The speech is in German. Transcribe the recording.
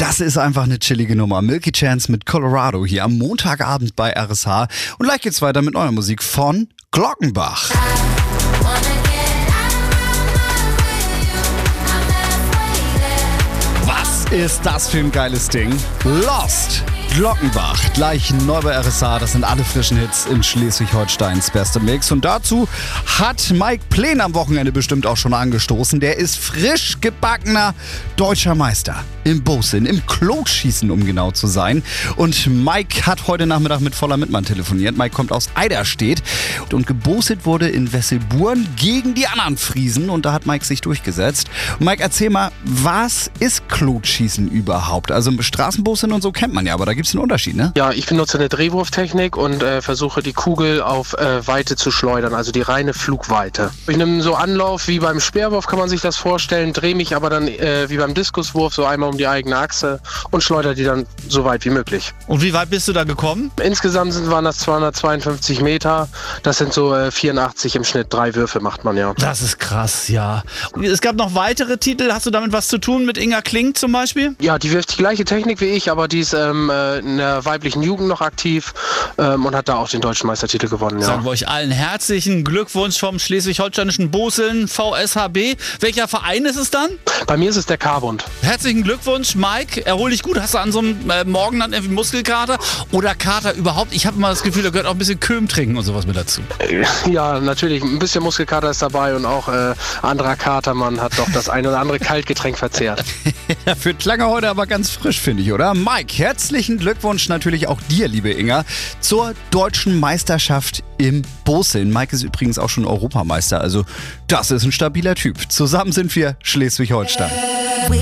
Das ist einfach eine chillige Nummer. Milky Chance mit Colorado hier am Montagabend bei RSH. Und gleich geht's weiter mit neuer Musik von Glockenbach. Was ist das für ein geiles Ding? Lost! Glockenbach, gleich neu bei RSH. Das sind alle frischen Hits in Schleswig-Holsteins beste Mix. Und dazu hat Mike Plen am Wochenende bestimmt auch schon angestoßen. Der ist frisch gebackener deutscher Meister im Bosin, im Klotschießen, um genau zu sein. Und Mike hat heute Nachmittag mit Voller Mittmann telefoniert. Mike kommt aus Eiderstedt und geboset wurde in Wesselburen gegen die anderen Friesen. Und da hat Mike sich durchgesetzt. Mike, erzähl mal, was ist Klotschießen überhaupt? Also Straßenbosin und so kennt man ja, aber da gibt es einen Unterschied, ne? Ja, ich benutze eine Drehwurftechnik und versuche die Kugel auf Weite zu schleudern, also die reine Flugweite. Ich nehme so Anlauf wie beim Speerwurf, kann man sich das vorstellen, drehe mich aber dann wie beim Diskuswurf so einmal um die eigene Achse und schleudere die dann so weit wie möglich. Und wie weit bist du da gekommen? Insgesamt waren das 252 Meter, das sind so 84 im Schnitt, 3 Würfe macht man ja. Das ist krass, ja. Es gab noch weitere Titel, hast du damit was zu tun, mit Inga Kling zum Beispiel? Ja, die wirft die gleiche Technik wie ich, aber die ist in der weiblichen Jugend noch aktiv und hat da auch den deutschen Meistertitel gewonnen. Ja. Sagen wir euch allen herzlichen Glückwunsch vom schleswig-holsteinischen Boseln VSHB. Welcher Verein ist es dann? Bei mir ist es der K-Bund. Herzlichen Glückwunsch, Mike. Erhol dich gut. Hast du an so einem Morgen dann irgendwie Muskelkater oder Kater überhaupt? Ich habe immer das Gefühl, da gehört auch ein bisschen Köhm trinken und sowas mit dazu. Ja, natürlich. Ein bisschen Muskelkater ist dabei und auch anderer Katermann hat doch das ein oder andere Kaltgetränk verzehrt. Ja, für Klange heute aber ganz frisch, finde ich, oder? Mike, herzlichen Glückwunsch natürlich auch dir, liebe Inga, zur deutschen Meisterschaft im Boseln. Mike ist übrigens auch schon Europameister, also das ist ein stabiler Typ. Zusammen sind wir Schleswig-Holstein.